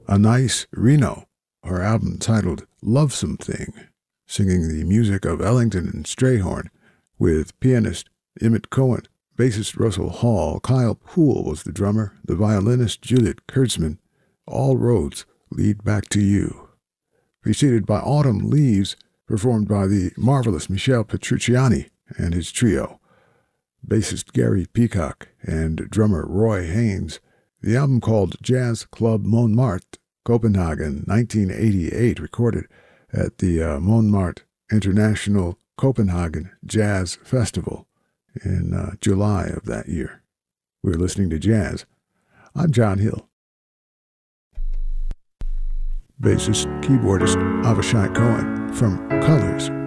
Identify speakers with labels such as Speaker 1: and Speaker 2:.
Speaker 1: Anais Reno, her album titled Lovesome Thing, singing the music of Ellington and Strayhorn, with pianist Emmett Cohen, bassist Russell Hall, Kyle Poole was the drummer, the violinist Juliet Kurtzman. All roads lead back to you. Preceded by Autumn Leaves, performed by the marvelous Michel Petrucciani and his trio, bassist Gary Peacock and drummer Roy Haynes. The album called Jazz Club Montmartre, Copenhagen, 1988, recorded at the Montmartre International Copenhagen Jazz Festival in July of that year. We're listening to jazz. I'm John Hill. Bassist, keyboardist Avishai Cohen from Colors